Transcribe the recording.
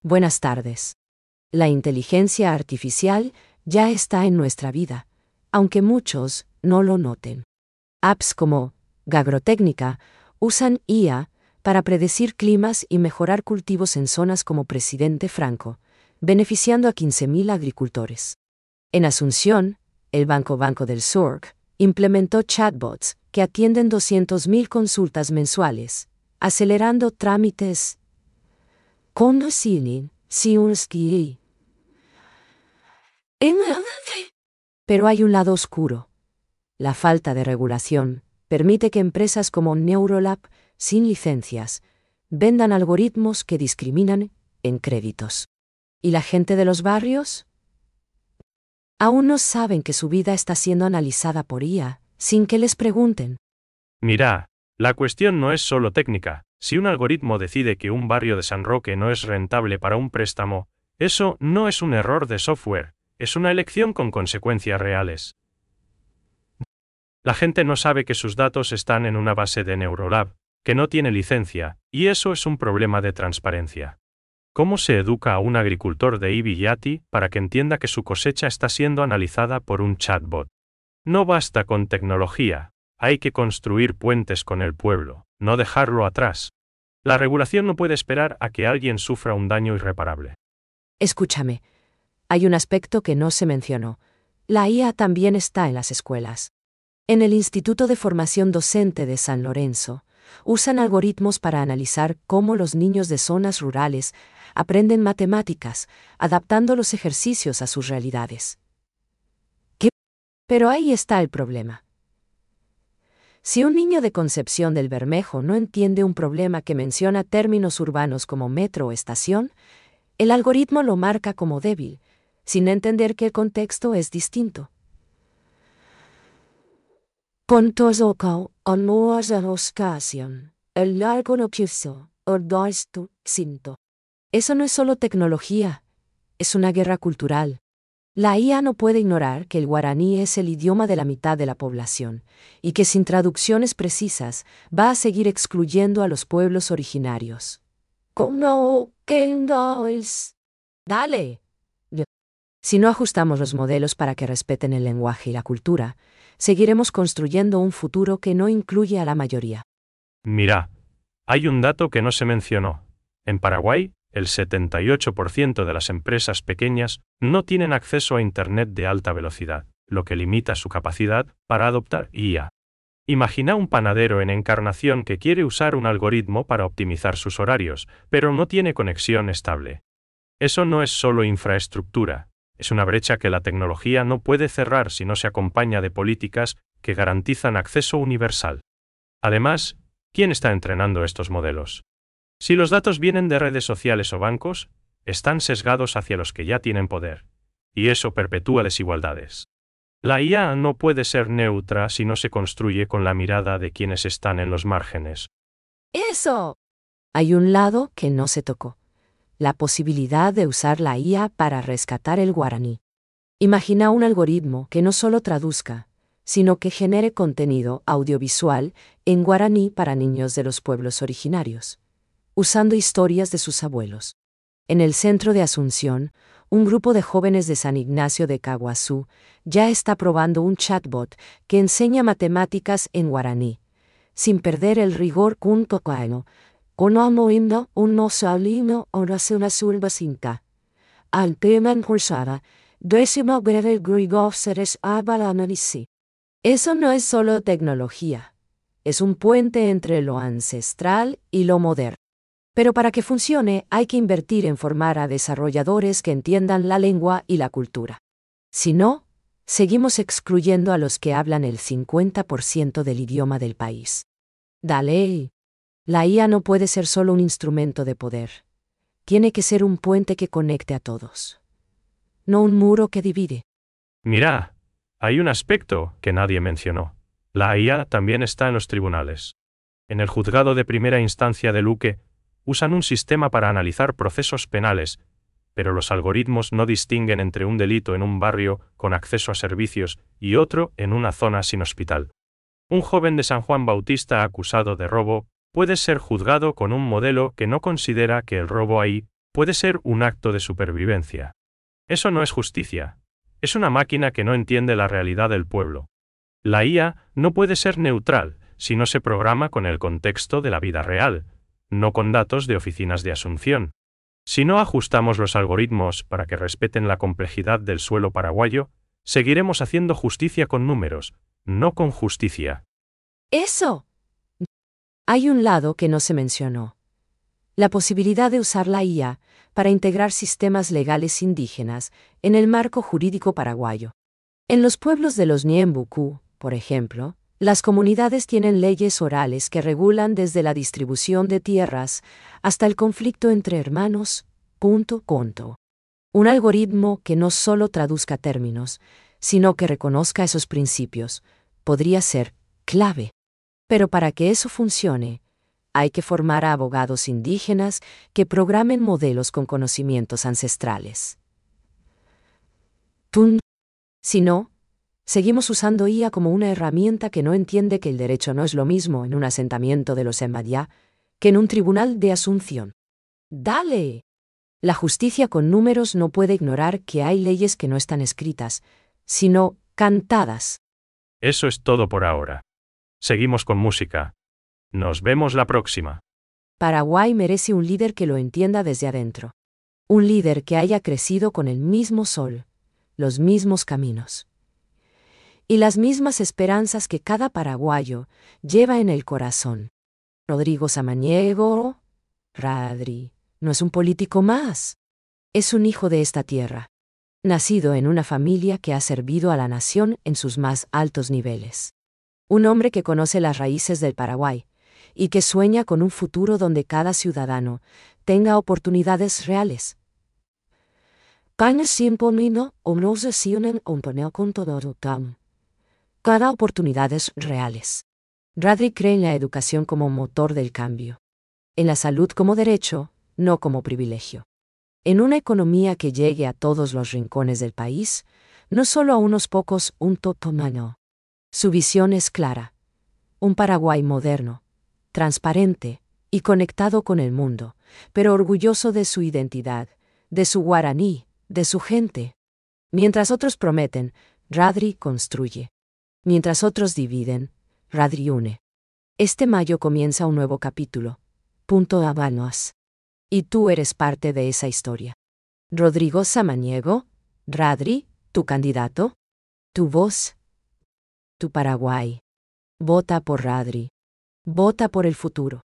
Buenas tardes. La inteligencia artificial ya está en nuestra vida, aunque muchos no lo noten. Apps como Agrotecnica usan IA para predecir climas y mejorar cultivos en zonas como Presidente Franco, beneficiando a 15.000 agricultores. En Asunción, el Banco del Sur implementó chatbots que atienden 200.000 consultas mensuales, acelerando trámites. Pero hay un lado oscuro. La falta de regulación permite que empresas como Neurolab, sin licencias, vendan algoritmos que discriminan en créditos. ¿Y la gente de los barrios? Aún no saben que su vida está siendo analizada por IA, sin que les pregunten. Mira, la cuestión no es solo técnica. Si un algoritmo decide que un barrio de San Roque no es rentable para un préstamo, eso no es un error de software, es una elección con consecuencias reales. La gente no sabe que sus datos están en una base de Neurolab, que no tiene licencia, y eso es un problema de transparencia. ¿Cómo se educa a un agricultor de Yati para que entienda que su cosecha está siendo analizada por un chatbot? No basta con tecnología, hay que construir puentes con el pueblo, no dejarlo atrás. La regulación no puede esperar a que alguien sufra un daño irreparable. Escúchame, hay un aspecto que no se mencionó. La IA también está en las escuelas. En el Instituto de Formación Docente de San Lorenzo, usan algoritmos para analizar cómo los niños de zonas rurales aprenden matemáticas, adaptando los ejercicios a sus realidades. Pero ahí está el problema. Si un niño de Concepción del Bermejo no entiende un problema que menciona términos urbanos como metro o estación, el algoritmo lo marca como débil, sin entender que el contexto es distinto. Eso no es solo tecnología, es una guerra cultural. La IA no puede ignorar que el guaraní es el idioma de la mitad de la población, y que sin traducciones precisas va a seguir excluyendo a los pueblos originarios. Dale. Si no ajustamos los modelos para que respeten el lenguaje y la cultura, seguiremos construyendo un futuro que no incluye a la mayoría. Mira, hay un dato que no se mencionó. En Paraguay, el 78% de las empresas pequeñas no tienen acceso a Internet de alta velocidad, lo que limita su capacidad para adoptar IA. Imagina un panadero en Encarnación que quiere usar un algoritmo para optimizar sus horarios, pero no tiene conexión estable. Eso no es solo infraestructura, es una brecha que la tecnología no puede cerrar si no se acompaña de políticas que garantizan acceso universal. Además, ¿quién está entrenando estos modelos? Si los datos vienen de redes sociales o bancos, están sesgados hacia los que ya tienen poder, y eso perpetúa desigualdades. La IA no puede ser neutra si no se construye con la mirada de quienes están en los márgenes. ¡Eso! Hay un lado que no se tocó: la posibilidad de usar la IA para rescatar el guaraní. Imagina un algoritmo que no solo traduzca, sino que genere contenido audiovisual en guaraní para niños de los pueblos originarios, usando historias de sus abuelos. En el centro de Asunción, un grupo de jóvenes de San Ignacio de Caguazú ya está probando un chatbot que enseña matemáticas en guaraní, sin perder el rigor cuntocaeno. Eso no es solo tecnología, es un puente entre lo ancestral y lo moderno. Pero para que funcione hay que invertir en formar a desarrolladores que entiendan la lengua y la cultura. Si no, seguimos excluyendo a los que hablan el 50% del idioma del país. Dale. La IA no puede ser solo un instrumento de poder. Tiene que ser un puente que conecte a todos, no un muro que divide. Mira, hay un aspecto que nadie mencionó. La IA también está en los tribunales. En el juzgado de primera instancia de Luque, usan un sistema para analizar procesos penales, pero los algoritmos no distinguen entre un delito en un barrio con acceso a servicios y otro en una zona sin hospital. Un joven de San Juan Bautista acusado de robo puede ser juzgado con un modelo que no considera que el robo ahí puede ser un acto de supervivencia. Eso no es justicia. Es una máquina que no entiende la realidad del pueblo. La IA no puede ser neutral si no se programa con el contexto de la vida real, no con datos de oficinas de asunción. Si no ajustamos los algoritmos para que respeten la complejidad del suelo paraguayo, seguiremos haciendo justicia con números, no con justicia. ¡Eso! Hay un lado que no se mencionó. La posibilidad de usar la IA para integrar sistemas legales indígenas en el marco jurídico paraguayo. En los pueblos de los Ñembucú, por ejemplo, las comunidades tienen leyes orales que regulan desde la distribución de tierras hasta el conflicto entre hermanos, conto. Un algoritmo que no solo traduzca términos, sino que reconozca esos principios, podría ser clave. Pero para que eso funcione, hay que formar a abogados indígenas que programen modelos con conocimientos ancestrales. Si no, seguimos usando IA como una herramienta que no entiende que el derecho no es lo mismo en un asentamiento de los Emadiá que en un tribunal de Asunción. ¡Dale! La justicia con números no puede ignorar que hay leyes que no están escritas, sino cantadas. Eso es todo por ahora. Seguimos con música. Nos vemos la próxima. Paraguay merece un líder que lo entienda desde adentro. Un líder que haya crecido con el mismo sol, los mismos caminos y las mismas esperanzas que cada paraguayo lleva en el corazón. Rodrigo Samaniego, Radri, no es un político más. Es un hijo de esta tierra, nacido en una familia que ha servido a la nación en sus más altos niveles. Un hombre que conoce las raíces del Paraguay y que sueña con un futuro donde cada ciudadano tenga oportunidades reales. Cada oportunidades reales. Radri cree en la educación como motor del cambio. En la salud como derecho, no como privilegio. En una economía que llegue a todos los rincones del país, no solo a unos pocos, un totomano. Su visión es clara. Un Paraguay moderno, transparente y conectado con el mundo, pero orgulloso de su identidad, de su guaraní, de su gente. Mientras otros prometen, Radri construye. Mientras otros dividen, Radri une. Este mayo comienza un nuevo capítulo. Habanos. Y tú eres parte de esa historia. Rodrigo Samaniego, Radri, tu candidato, tu voz, tu Paraguay. Vota por Radri. Vota por el futuro.